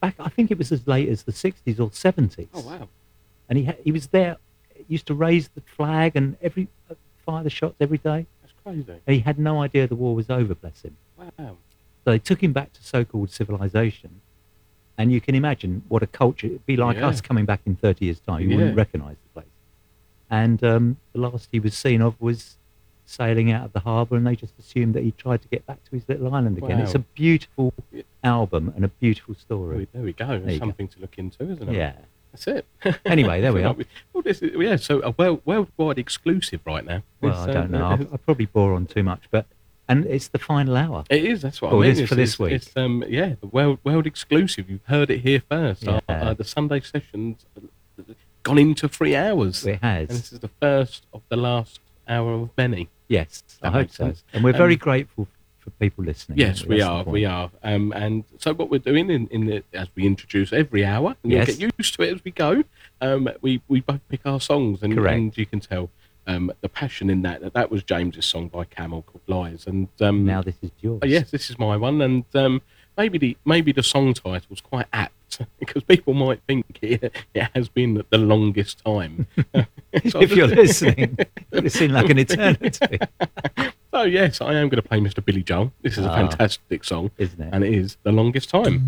back. I think it was as late as the 60s or 70s. Oh wow. And he was there. Used to raise the flag and fire the shots every day. That's crazy. And he had no idea the war was over. Bless him. Wow. So they took him back to so-called civilization, and you can imagine what a culture it'd be like us coming back in 30 years' time. You wouldn't recognise the place. And the last he was seen of was sailing out of the harbour, and they just assumed that he tried to get back to his little island again. Wow. It's a beautiful album and a beautiful story. There we go. There's something to look into, isn't it? Yeah. That's it. Anyway, there we are. Well, this is, so a worldwide exclusive right now. Well, I don't know. I probably bore on too much, and it's the final hour. It is. That's what I mean. It is for this week. It's the world exclusive. You've heard it here first. Yeah. The Sunday sessions gone into 3 hours. It has. And this is the first of the last hour of many. Yes, I hope makes so. sense. And we're very grateful for people listening. Yes, we are. And so what we're doing as we introduce every hour, and you'll get used to it as we go. We both pick our songs, and you can tell the passion in that was James's song by Camel called Lies, and now this is yours. Yes, this is my one, and maybe the song title's quite apt because people might think it has been the longest time. If you're listening, it would seem like an eternity. So yes, I am going to play Mr. Billy Joel. This is a fantastic song, isn't it? And it is The Longest Time.